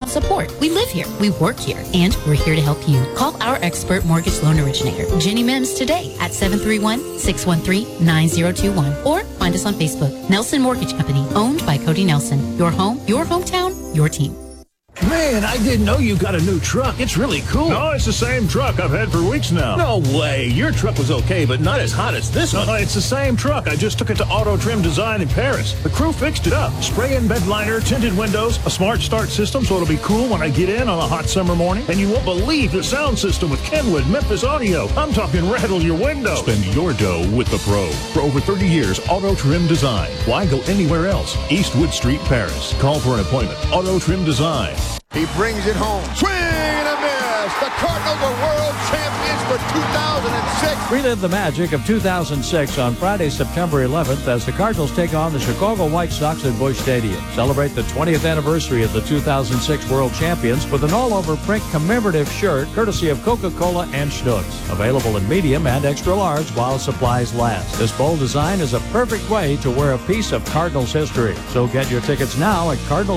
support. We live here, we work here, and we're here to help you. Call our expert mortgage loan originator, Jenny Mims, today at 731-613-9021 or find us on Facebook. Nelson Mortgage Company, owned by Cody Nelson. Your home, your hometown, your team. Man, I didn't know you got a new truck. It's really cool. No, it's the same truck I've had for weeks now. No way. Your truck was okay, but not as hot as this one. No, it's the same truck. I just took it to Auto Trim Design in Paris. The crew fixed it up. Spray-in bed liner, tinted windows, a smart start system so it'll be cool when I get in on a hot summer morning. And you won't believe the sound system with Kenwood Memphis Audio. I'm talking rattle your window. Spend your dough with the pro. For over 30 years, Auto Trim Design. Why go anywhere else? Eastwood Street, Paris. Call for an appointment. Auto Trim Design. He brings it home. Swing and a miss. The Cardinals are world champions for 2006. Relive the magic of 2006 on Friday, September 11th as the Cardinals take on the Chicago White Sox at Busch Stadium. Celebrate the 20th anniversary of the 2006 world champions with an all-over print commemorative shirt courtesy of Coca-Cola and Schnucks. Available in medium and extra large while supplies last. This bold design is a perfect way to wear a piece of Cardinals history. So get your tickets now at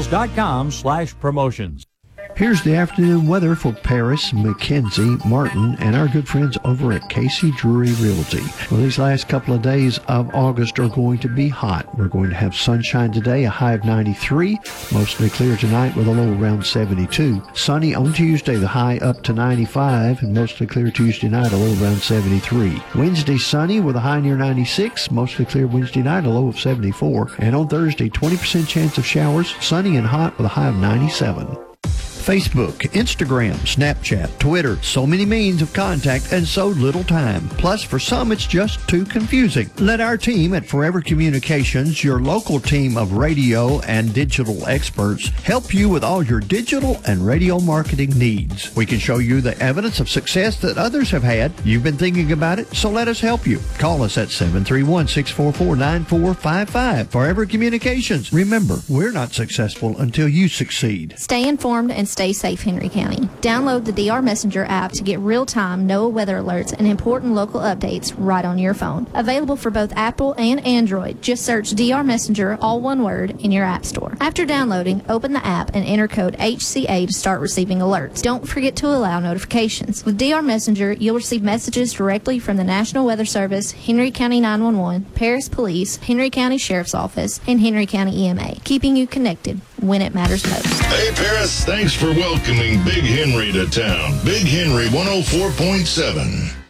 cardinals.com/promotions. Here's the afternoon weather for Paris, McKenzie, Martin, and our good friends over at Casey Drury Realty. Well, these last couple of days of August are going to be hot. We're going to have sunshine today, a high of 93, mostly clear tonight with a low around 72. Sunny on Tuesday, the high up to 95, and mostly clear Tuesday night, a low around 73. Wednesday, sunny with a high near 96, mostly clear Wednesday night, a low of 74. And on Thursday, 20% chance of showers, sunny and hot with a high of 97. Facebook, Instagram, Snapchat, Twitter, so many means of contact and so little time. Plus, for some, it's just too confusing. Let our team at Forever Communications, your local team of radio and digital experts, help you with all your digital and radio marketing needs. We can show you the evidence of success that others have had. You've been thinking about it, so let us help you. Call us at 731-644-9455. Forever Communications. Remember, we're not successful until you succeed. Stay informed and stay safe, Henry County. Download the DR Messenger app to get real-time NOAA weather alerts and important local updates right on your phone. Available for both Apple and Android. Just search DR Messenger, all one word, in your app store. After downloading, open the app and enter code HCA to start receiving alerts. Don't forget to allow notifications. With DR Messenger, you'll receive messages directly from the National Weather Service, Henry County 911, Paris Police, Henry County Sheriff's Office, and Henry County EMA, keeping you connected when it matters most. Hey, Paris, thanks for welcoming Big Henry to town. Big Henry 104.7.